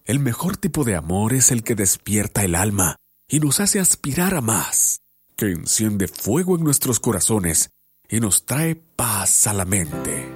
El mejor tipo de amor es el que despierta el alma y nos hace aspirar a más, que enciende fuego en nuestros corazones y nos trae paz a la mente.